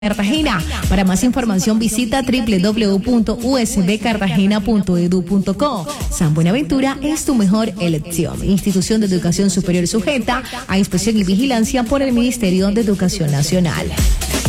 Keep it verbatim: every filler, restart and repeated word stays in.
Cartagena. Para más información visita doble u doble u doble u punto u s b cartagena punto e d u punto co. San Buenaventura es tu mejor elección. Institución de Educación Superior sujeta a inspección y vigilancia por el Ministerio de Educación Nacional.